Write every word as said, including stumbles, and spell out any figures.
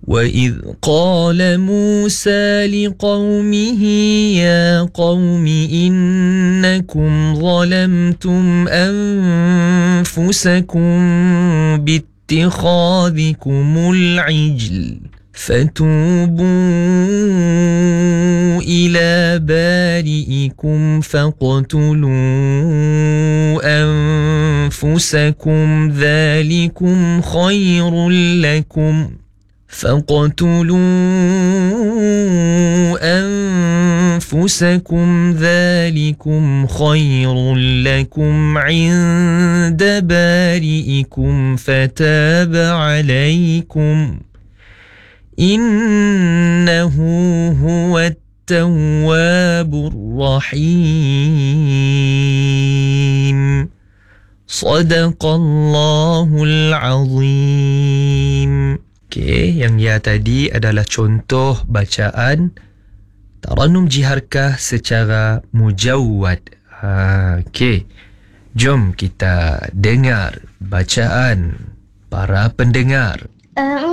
وإذ قال موسى لقومه يا قوم إنكم ظلمتم أنفسكم باتخاذكم العجل فتوبوا إلى بارئكم فاقتلوا أنفسكم ذلكم خير لكم فاقتلوا أنفسكم ذلكم خير لكم عند بارئكم فتاب عليكم إنه هو التواب الرحيم صدق الله العظيم. Okey, yang ya tadi adalah contoh bacaan Taranum Jiharkah secara mujawwad. Ha, okey. Jom kita dengar bacaan para pendengar.